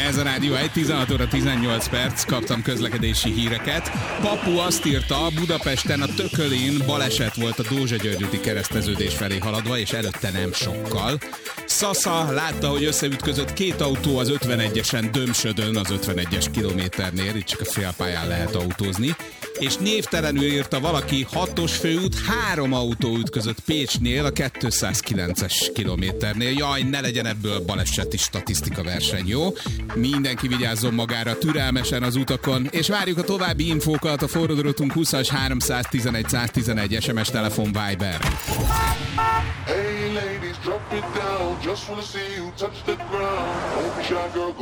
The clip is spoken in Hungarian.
Ez a Rádió 1, 16 óra 18 perc, kaptam közlekedési híreket. Papu azt írta, Budapesten a Tökölin baleset volt a Dózsa-György úti kereszteződés felé haladva, és előtte nem sokkal. Szasza látta, hogy összeütközött két autó az 51-esen Dömsödön, az 51-es kilométernél, itt csak a félpályán lehet autózni. És névtelenül írta valaki, 6-os főút, 3 autó ütközött Pécsnél, a 209-es kilométernél. Jaj, ne legyen ebből baleseti statisztika verseny, jó? Mindenki vigyázzon magára türelmesen az utakon, és várjuk a további infókat a forródrotunk 20-as 311 111 SMS telefon Viber. Hey ladies, drop it down. Just wanna see you touch the ground. Don't be shy, girl.